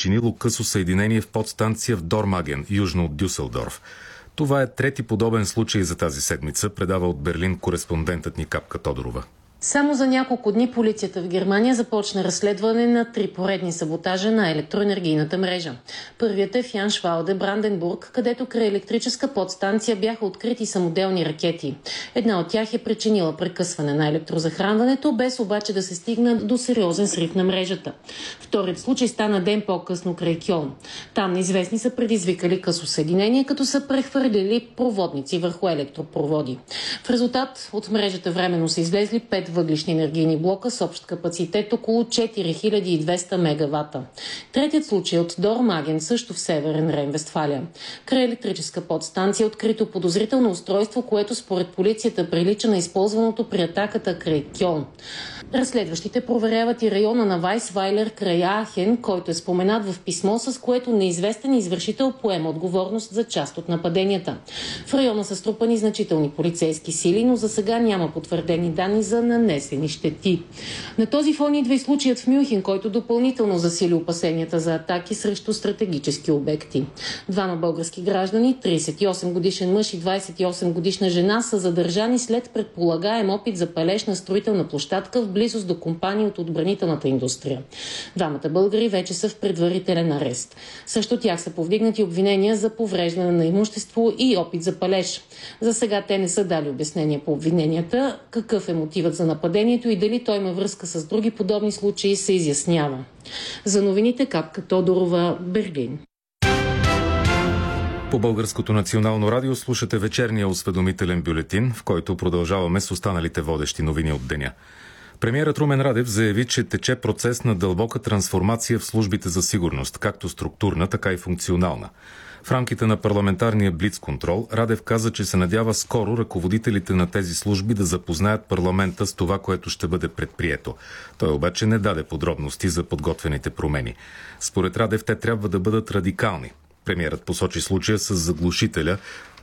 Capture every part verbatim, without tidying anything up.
причинило късо съединение в подстанция в Дормаген, южно от Дюселдорф. Това е трети подобен случай за тази седмица, предава от Берлин кореспондентът ни Капка Тодорова. Само за няколко дни полицията в Германия започна разследване на три поредни саботажа на електроенергийната мрежа. Първият е в Яншвалде, Бранденбург, където край електрическа подстанция бяха открити самоделни ракети. Една от тях е причинила прекъсване на електрозахранването, без обаче да се стигна до сериозен срив на мрежата. Вторият случай стана ден по-късно край Кьолн. Там неизвестни са предизвикали късо съединение, като са прехвърлили проводници върху електропроводи. В резултат от мрежата временно са излезли пет въглишни енергийни блока с общ капацитет около четири хиляди и двеста мегавата. Третият случай от Дормаген, също в Северен Рейн-Вестфалия. Край електрическа подстанция е открито подозрително устройство, което според полицията прилича на използваното при атаката край Кьолн. Разследващите проверяват и района на Вайсвайлер край Аахен, който е споменат в писмо, с което неизвестен извършител поема отговорност за част от нападенията. В района са струпани значителни полицейски сили, но за сега няма потвърдени данни за нанесени щети. На този фон идва и случаят в Мюнхен, който допълнително засили опасенията за атаки срещу стратегически обекти. Двама български граждани, тридесет и осем годишен мъж и двадесет и осем годишна жена, са задържани след предполагаем опит за палеж на строителна площадка в близост до компании от отбранителната индустрия. Двамата българи вече са в предварителен арест. Също тях са повдигнати обвинения за повреждане на имущество и опит за палеж. За сега те не са дали обяснение по обвиненията. Какъв е мотивът за нападението и дали той има връзка с други подобни случаи, се изяснява. За новините Капка Тодорова, Берлин. По Българското национално радио слушате вечерния осведомителен бюлетин, в който продължаваме с останалите водещи новини от деня. Премиерът Румен Радев заяви, че тече процес на дълбока трансформация в службите за сигурност, както структурна, така и функционална. В рамките на парламентарния блицконтрол Радев каза, че се надява скоро ръководителите на тези служби да запознаят парламента с това, което ще бъде предприето. Той обаче не даде подробности за подготвените промени. Според Радев те трябва да бъдат радикални. Премиерът посочи случая с заглушителя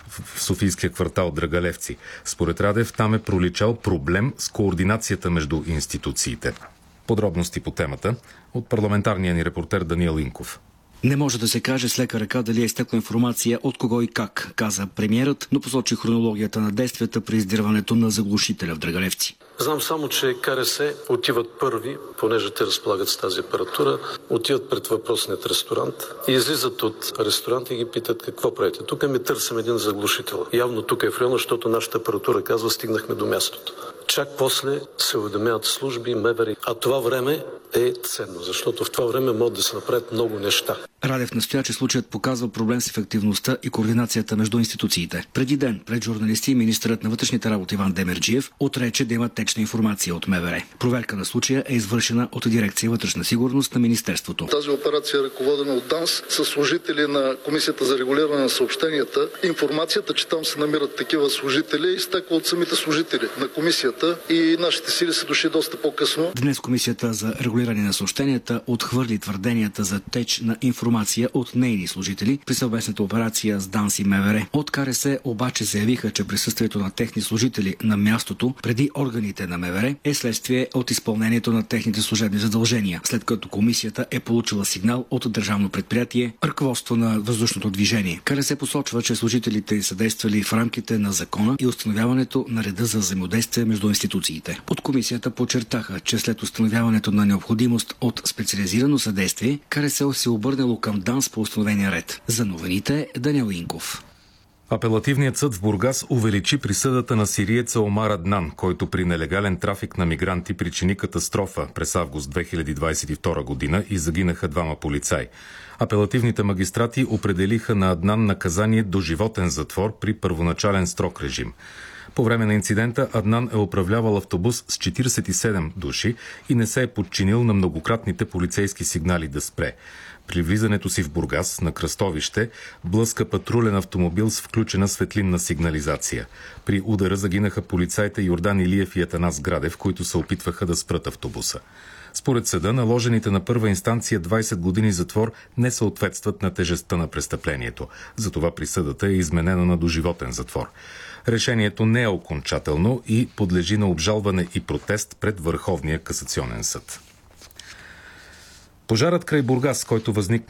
в Софийския квартал Драгалевци. Според Радев там е проличал проблем с координацията между институциите. Подробности по темата от парламентарния ни репортер Даниел Инков. Не може да се каже с лека ръка дали е изтекла информация от кого и как, каза премиерът, но посочи хронологията на действията при издирването на заглушителя в Драгалевци. Знам само, че КРС отиват първи, понеже те разполагат с тази апаратура, отиват пред въпросният ресторант и излизат от ресторанта и ги питат какво правите. Тук ми търсим един заглушител. Явно тук е в района, защото нашата апаратура казва, стигнахме до мястото. Чак после се уведомяват служби, МВР. А това време е ценно, защото в това време могат да се направят много неща. Радев настоя, че случаят показва проблем с ефективността и координацията между институциите. Преди ден пред журналисти министърът на вътрешните работи Иван Демерджиев отрече да има течна информация от МВР. Проверка на случая е извършена от дирекция вътрешна сигурност на министерството. Тази операция е ръководена от ДАНС с служители на Комисията за регулиране на съобщенията. Информацията, че там се намират такива служители, е изтекла от самите служители на комисията и нашите сили са дошли доста по-късно. Днес Комисията за регулиране на съобщенията отхвърли твърденията за теч на информация от нейни служители при съвместната операция с ДАНС и МВР. От КРС обаче заявиха, че присъствието на техни служители на мястото преди органите на МВР е следствие от изпълнението на техните служебни задължения, след като комисията е получила сигнал от държавно предприятие ръководство на въздушното движение. КРС посочва, че служителите са действали в рамките на закона и установяването на реда за взаимодействие между институциите. От комисията подчертаха, че след установяването на необходимост от специализирано съдействие, КРС се обърнало към ДАНС по установения ред. За новините Даниел Инков. Апелативният съд в Бургас увеличи присъдата на сириеца Омар Аднан, който при нелегален трафик на мигранти причини катастрофа през август две хиляди двадесет и втора година и загинаха двама полицаи. Апелативните магистрати определиха на Аднан наказание доживотен затвор при първоначален строг режим. По време на инцидента Аднан е управлявал автобус с четиридесет и седем души и не се е подчинил на многократните полицейски сигнали да спре. При влизането си в Бургас на кръстовище блъска патрулен автомобил с включена светлинна сигнализация. При удара загинаха полицаите Йордан Илиев и Атанас Градев, които се опитваха да спрат автобуса. Според съда, наложените на първа инстанция двадесет години затвор не съответстват на тежестта на престъплението. Затова присъдата е изменена на доживотен затвор. Решението не е окончателно и подлежи на обжалване и протест пред Върховния касационен съд. Пожарът край Бургас, който възникна